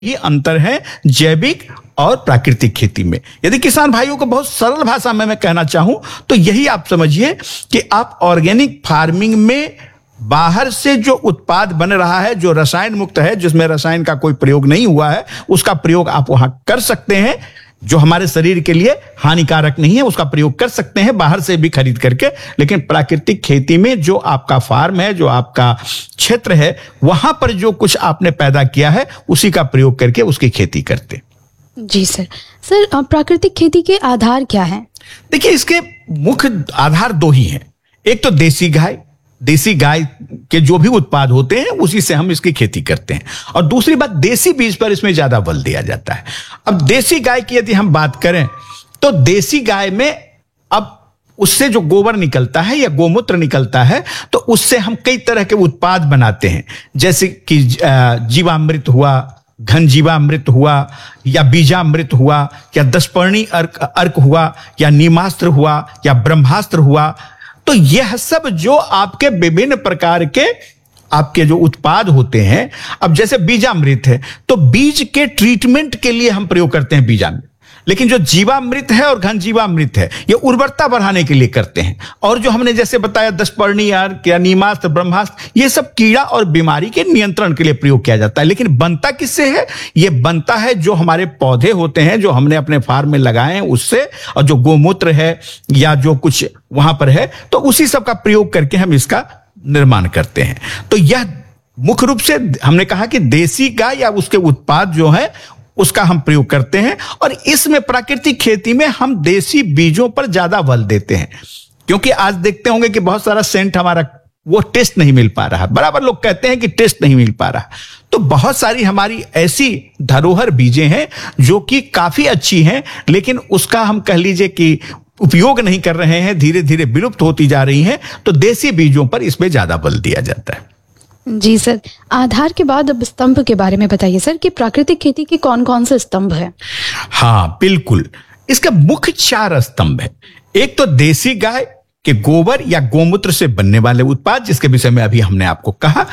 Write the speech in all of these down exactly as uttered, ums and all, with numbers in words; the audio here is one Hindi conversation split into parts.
ये अंतर है जैविक और प्राकृतिक खेती में। यदि किसान भाइयों को बहुत सरल भाषा में मैं कहना चाहूं तो यही आप समझिए कि आप ऑर्गेनिक फार्मिंग में बाहर से जो उत्पाद बन रहा है, जो रसायन मुक्त है, जिसमें रसायन का कोई प्रयोग नहीं हुआ है, उसका प्रयोग आप वहां कर सकते हैं। जो हमारे शरीर के लिए हानिकारक नहीं है उसका प्रयोग कर सकते हैं बाहर से भी खरीद करके। लेकिन प्राकृतिक खेती में जो आपका फार्म है, जो आपका क्षेत्र है, वहां पर जो कुछ आपने पैदा किया है उसी का प्रयोग करके उसकी खेती करते। जी सर। सर, प्राकृतिक खेती के आधार क्या हैं? देखिए, इसके मुख्य आधार दो ही हैं। एक तो देसी गाय, देसी गाय के जो भी उत्पाद होते हैं उसी से हम इसकी खेती करते हैं। और दूसरी बात, देसी बीज पर इसमें ज्यादा बल दिया जाता है। अब देसी गाय की यदि हम बात करें तो देसी गाय में अब उससे जो गोबर निकलता है या गोमूत्र निकलता है तो उससे हम कई तरह के उत्पाद बनाते हैं, जैसे कि जीवामृत हुआ, घन जीवामृत हुआ, या बीजामृत हुआ, या दशपर्णी अर्क अर्क हुआ, या नीमास्त्र हुआ, या ब्रह्मास्त्र हुआ। तो यह सब जो आपके विभिन्न प्रकार के आपके जो उत्पाद होते हैं, अब जैसे बीजामृत है तो बीज के ट्रीटमेंट के लिए हम प्रयोग करते हैं बीजामृत। लेकिन जो जीवामृत है और घन जीवामृत है ये उर्वरता बढ़ाने के लिए करते हैं। और जो हमने जैसे बताया दशपर्णी अर्क या नीमास्त्र, ब्रह्मास्त्र, ये सब कीड़ा और बीमारी के नियंत्रण के लिए प्रयोग किया जाता है। लेकिन बनता किससे है? ये बनता है जो हमारे पौधे होते हैं, जो हमने अपने फार्म में लगाए हैं उससे, और जो गोमूत्र है या जो कुछ वहां पर है, तो उसी सब का प्रयोग करके हम इसका निर्माण करते हैं। तो यह मुख्य रूप से हमने कहा कि देसी गाय या उसके उत्पाद जो है उसका हम प्रयोग करते हैं। और इसमें प्राकृतिक खेती में हम देसी बीजों पर ज्यादा बल देते हैं, क्योंकि आज देखते होंगे कि बहुत सारा सेंट हमारा वो टेस्ट नहीं मिल पा रहा। बराबर लोग कहते हैं कि टेस्ट नहीं मिल पा रहा। तो बहुत सारी हमारी ऐसी धरोहर बीजें हैं जो कि काफी अच्छी हैं, लेकिन उसका हम कह लीजिए कि उपयोग नहीं कर रहे हैं, धीरे धीरे विलुप्त होती जा रही हैं। तो देसी बीजों पर इसमें ज्यादा बल दिया जाता है। जी सर। आधार के बाद अब स्तंभ के बारे में बताइए सर, कि प्राकृतिक खेती के कौन कौन से स्तंभ हैं? हाँ बिल्कुल, इसका मुख्य चार स्तंभ है। एक तो देसी गाय के गोबर या गोमूत्र से बनने वाले उत्पाद, जिसके विषय में अभी हमने आपको कहा।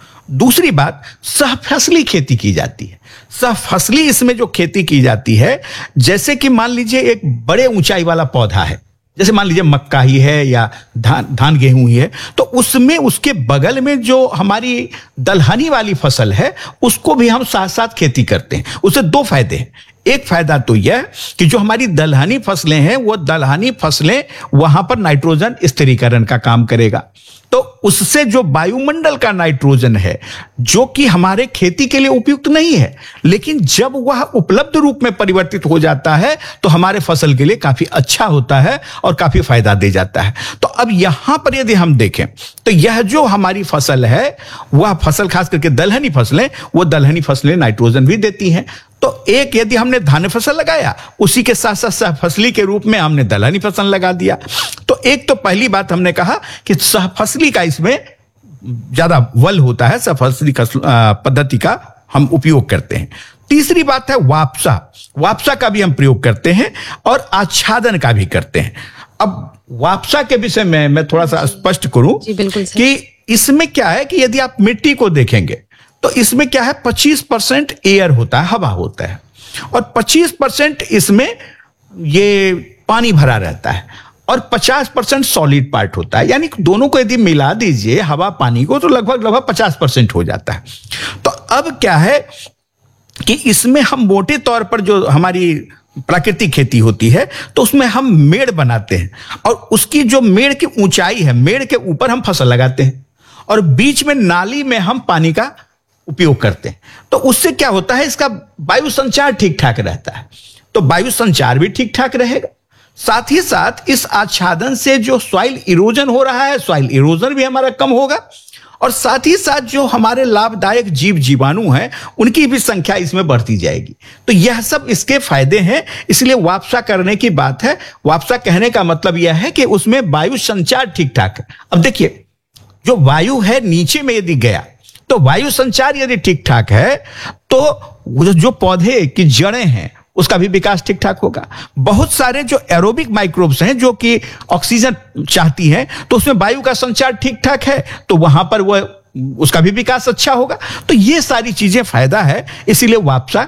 दूसरी बात, सहफसली खेती की जाती है। सहफसली इसमें जो खेती की जाती है, जैसे कि मान लीजिए एक बड़े ऊंचाई वाला पौधा है, जैसे मान लीजिए मक्का ही है या धान धान गेहूं ही है, तो उसमें उसके बगल में जो हमारी दलहनी वाली फसल है उसको भी हम साथ साथ खेती करते हैं। उससे दो फायदे हैं। एक फायदा तो यह कि जो हमारी दलहनी फसलें हैं वो दलहनी फसलें वहां पर नाइट्रोजन स्थिरीकरण का काम करेगा। तो उससे जो वायुमंडल का नाइट्रोजन है, जो कि हमारे खेती के लिए उपयुक्त नहीं है, लेकिन जब वह उपलब्ध रूप में परिवर्तित हो जाता है तो हमारे फसल के लिए काफी अच्छा होता है और काफी फायदा दे जाता है। तो अब यहां पर यदि हम देखें तो यह जो हमारी फसल है, वह फसल खास करके दलहनी फसलें, वो दलहनी फसलें नाइट्रोजन भी देती हैं। तो एक यदि हमने धान फसल लगाया, उसी के साथ साथ सहफसली के रूप में हमने दलहनी फसल लगा दिया। तो एक तो पहली बात हमने कहा कि सहफसली का इसमें ज्यादा बल होता है, सहफसली पद्धति का हम उपयोग करते हैं। तीसरी बात है वापसा। वापसा का भी हम प्रयोग करते हैं और आच्छादन का भी करते हैं। अब वापसा के विषय में मैं थोड़ा सा स्पष्ट करूं कि इसमें क्या है कि यदि आप मिट्टी को देखेंगे तो इसमें क्या है, पच्चीस परसेंट एयर होता है, हवा होता है, और पच्चीस परसेंट इसमें ये पानी भरा रहता है, और पचास परसेंट सॉलिड पार्ट होता है। यानी दोनों को यदि मिला दीजिए हवा पानी को तो लगभग लगभग पचास परसेंट हो जाता है। तो अब क्या है कि इसमें हम मोटे तौर पर जो हमारी प्राकृतिक खेती होती है तो उसमें हम मेड़ बनाते हैं, और उसकी जो मेड़ की ऊंचाई है, मेड़ के ऊपर हम फसल लगाते हैं, और बीच में नाली में हम पानी का उपयोग करते हैं। तो उससे क्या होता है, इसका वायु संचार ठीक ठाक रहता है। तो वायु संचार भी ठीक ठाक रहेगा, साथ ही साथ इस आच्छादन से जो सॉइल इरोजन हो रहा है, सॉइल इरोजन भी हमारा कम होगा, और साथ ही साथ जो हमारे लाभदायक जीव जीवाणु हैं उनकी भी संख्या इसमें बढ़ती जाएगी। तो यह सब इसके फायदे हैं। इसलिए वापसा करने की बात है। वापसा कहने का मतलब यह है कि उसमें वायु संचार ठीक ठाक है। अब देखिए, जो वायु है नीचे में यदि गया तो वायु संचार यदि ठीक ठाक है तो जो पौधे की जड़ें हैं उसका भी विकास ठीक ठाक होगा। बहुत सारे जो एरोबिक माइक्रोब्स हैं जो कि ऑक्सीजन चाहती हैं, तो उसमें वायु का संचार ठीक ठाक है तो वहां पर वह उसका भी विकास अच्छा होगा। तो ये सारी चीजें फायदा है, इसीलिए वापसा